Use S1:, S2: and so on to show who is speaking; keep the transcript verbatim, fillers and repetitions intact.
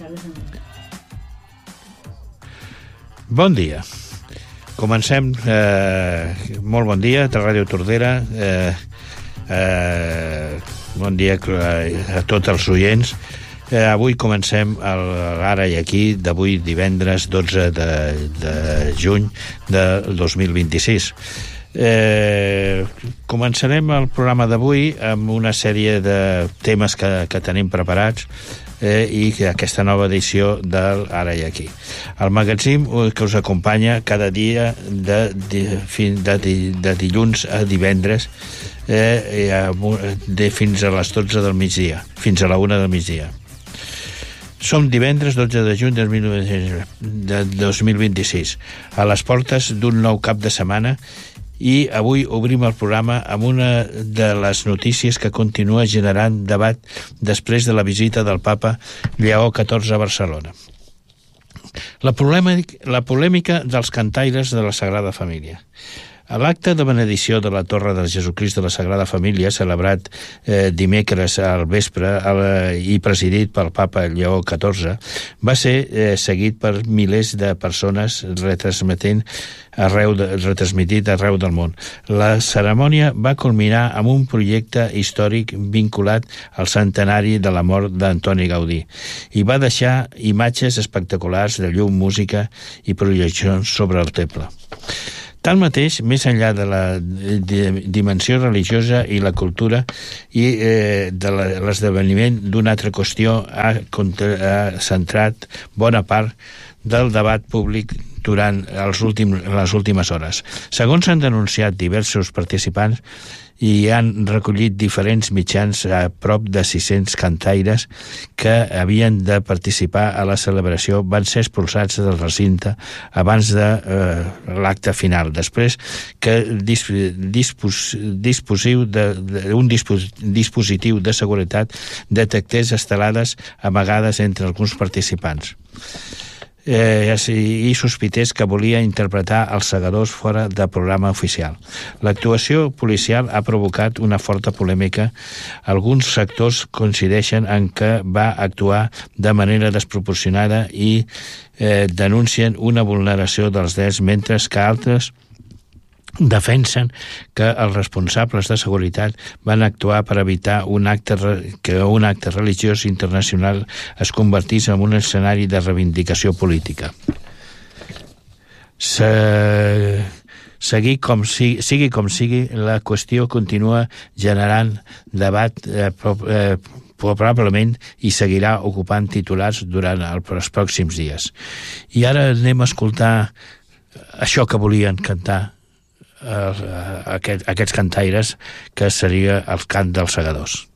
S1: Bon dia. Comencem, eh, molt bon dia, de Ràdio Tordera. Eh, eh, bon dia a tots els oients. Eh, avui comencem el, l'Ara i Aquí d'avui divendres dotze de, de juny del dos mil vint-i-sis. Eh, començarem el programa d'avui amb una sèrie de temes que, que tenim preparats eh, i aquesta nova edició del Ara i Aquí. El magazín que us acompanya cada dia de, de, de, de, de dilluns a divendres eh, de, fins a les dotze del migdia, fins a la una del migdia. Som divendres dotze de juny de dos mil vint-i-sis, a les portes d'un nou cap de setmana, i avui obrim el programa amb una de les notícies que continua generant debat després de la visita del papa Lleó catorze a Barcelona. La polèmica, la polèmica dels cantaires de la Sagrada Família. A l'acte de benedicció de la Torre de Jesucrist de la Sagrada Família, celebrat eh, dimecres al vespre eh, i presidit pel papa Lleó catorze, va ser eh, seguit per milers de persones retransmetent arreu de, retransmitit arreu del món. La cerimònia va culminar amb un projecte històric vinculat al centenari de la mort d'Antoni Gaudí i va deixar imatges espectaculars de llum, música i projeccions sobre el temple. Tanmateix, més enllà de la dimensió religiosa i la cultura i eh, de l'esdeveniment d'una altra qüestió ha, ha centrat bona part del debat públic durant els últims, les últimes hores. Segons han denunciat diversos participants i han recollit diferents mitjans a prop de sis-cents cantaires que havien de participar a la celebració van ser expulsats del recinte abans de eh, l'acte final, després que dis, dispos, disposiu de, de, un dispos, dispositiu de seguretat detectés estelades amagades entre alguns participants. Eh, i sospités que volia interpretar els segadors fora de programa oficial. L'actuació policial ha provocat una forta polèmica. Alguns sectors coincideixen en que va actuar de manera desproporcionada i eh, denuncien una vulneració dels drets, mentre que altres defensen que els responsables de seguretat van actuar per evitar un acte, que un acte religiós internacional es convertís en un escenari de reivindicació política. Se... Sigui com sigui, sigui com sigui, la qüestió continua generant debat eh, eh, probablement i seguirà ocupant titulars durant els pròxims dies. I ara anem a escoltar això que volien cantar Uh, aquest, aquests cantaires, que seria el cant dels segadors.